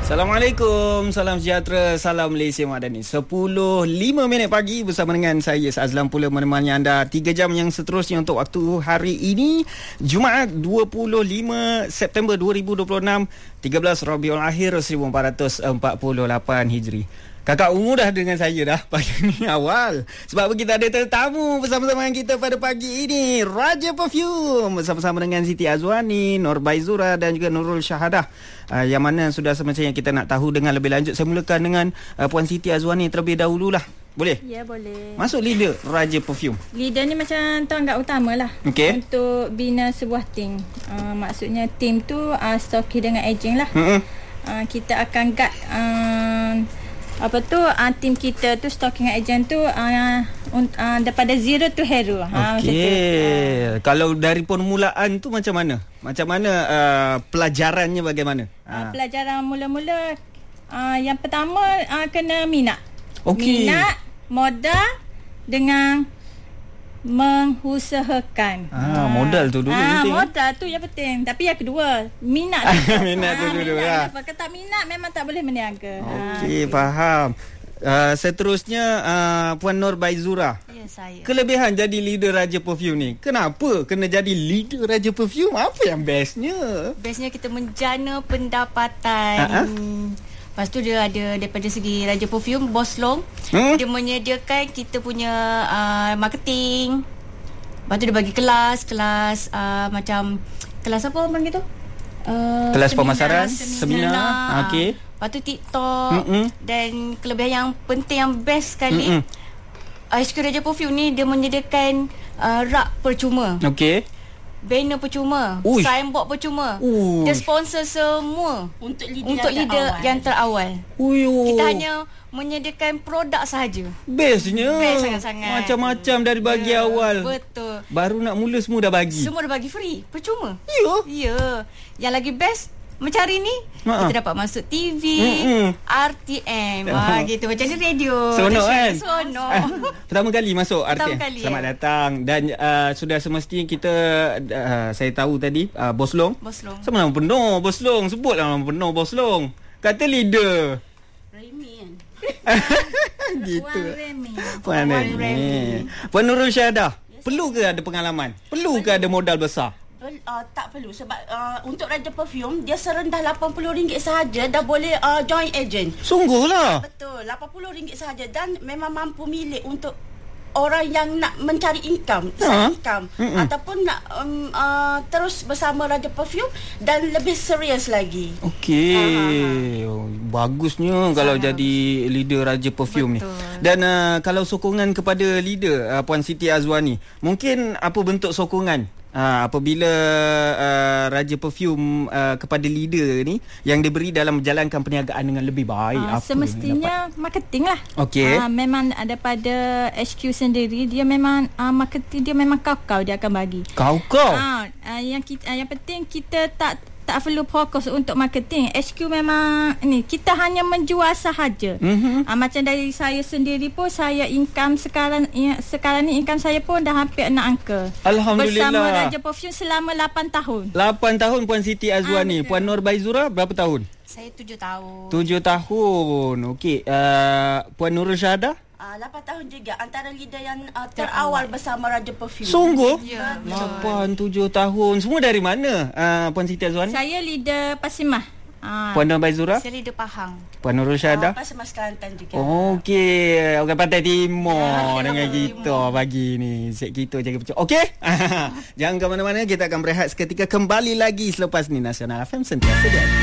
Assalamualaikum, salam sejahtera, salam Malaysia Madani. 10.05 pagi bersama dengan saya Azlan pula menemani anda 3 jam yang seterusnya untuk waktu hari ini, Jumaat 25 September 2026, 13 Rabiul Akhir 1448 Hijri. Kakak Ungu dah dengan saya dah pagi ni awal. Sebab kita ada tetamu bersama-sama dengan kita pada pagi ini. Raja Perfume bersama-sama dengan Siti Azwani, Nur Baizura dan juga Nurul Syahadah. Yang mana sudah semestinya kita nak tahu dengan lebih lanjut. Saya mulakan dengan Puan Siti Azwani terlebih dahululah. Boleh? Ya, boleh. Masuk leader Raja Perfume. Leader ni macam tanggap utama lah. Okey. Untuk bina sebuah tim. Maksudnya tim tu stoki dengan agent lah. Kita akan guide tim kita tu stocking agent tu daripada zero to hero. Okey. Kalau dari permulaan tu macam mana? Macam mana pelajarannya bagaimana? Pelajaran mula-mula yang pertama kena minat. Okey. Minat, modal dengan mengusahakan. Modal tu dulu penting. Modal tu yang penting. Tapi yang kedua, minat. Minat tu dulu lah. Kalau tak minat memang tak boleh berniaga. Okey, faham. Seterusnya Puan Nur Baizura. Ya, saya. Kelebihan jadi leader Raja Perfume ni, kenapa kena jadi leader Raja Perfume? Apa yang bestnya? Bestnya kita menjana pendapatan. Lepas tu dia ada daripada segi Raja Perfume, Bos Long. Dia menyediakan kita punya marketing. Lepas tu dia bagi kelas macam kelas apa orang panggil tu? Kelas pemasaran, seminar. Okey. Lepas tu TikTok. Dan kelebihan yang penting, yang best sekali, HQ Raja Perfume ni dia menyediakan rak percuma. Okey. Banner percuma, signboard percuma. Dia sponsor semua untuk leader yang terawal. Kita hanya menyediakan produk sahaja. Bestnya. Best sangat-sangat. Macam-macam dari bagi awal. Betul. Baru nak mula semua dah bagi. Semua dah bagi free, percuma. Ya. Yang lagi best macam hari ni kita dapat masuk TV, RTM, gitu macam ni, radio. Seronok kan? Seronok. Pertama kali masuk RTM. Kali, Selamat datang. Dan sudah semestinya kita saya tahu tadi Bos Long. Sama nama penuh Bos Long. Sebutlah nama penuh Bos Long. Kata leader Remy kan. gitu. Puan Remy. Puan Nurul Syahadah, perlu ke ada pengalaman? Perlu ke ada modal besar? Tak perlu sebab untuk Raja Perfume dia serendah RM80 sahaja dah boleh join agent. Sungguhlah. Betul, RM80 sahaja dan memang mampu milik untuk orang yang nak mencari income, ataupun nak terus bersama Raja Perfume dan lebih serius lagi. Okey. Bagusnya kalau jadi leader Raja Perfume. Betul. Ni. Dan kalau sokongan kepada leader Puan Siti Azwani, mungkin apa bentuk sokongan apabila Raja Perfume kepada leader ni yang diberi dalam menjalankan perniagaan dengan lebih baik? Semestinya marketing lah. Okey. Memang daripada HQ sendiri dia memang marketing dia memang kau dia akan bagi. Kau. Yang penting kita tak perlu fokus untuk marketing. HQ memang ni kita hanya menjual sahaja. Macam dari saya sendiri pun, saya income sekarang ni income saya pun dah hampir 6 angka. Alhamdulillah. Bersama Raja Perfume selama 8 tahun. 8 tahun Puan Siti Azwani. Puan Nur Baizura berapa tahun? Saya 7 tahun. 7 tahun. Okey. Puan Nurul Syahadah? 8 tahun juga, antara leader yang terawal bersama Raja Perfume. Sungguh? Ya. 8-7 tahun. Semua dari mana Puan Siti Azwani? Saya leader Pasimah. Puan Nur Baizura? Saya leader Pahang. Puan Nurul Syahadah? Pasimah Kelantan juga. Okey. Orang Pantai Timur dengan kita pagi ni. Set kita jaga pecah. Okey? Jangan ke mana-mana. Kita akan berehat seketika. Kembali lagi selepas ni. Nasional FM sentiasa jadi.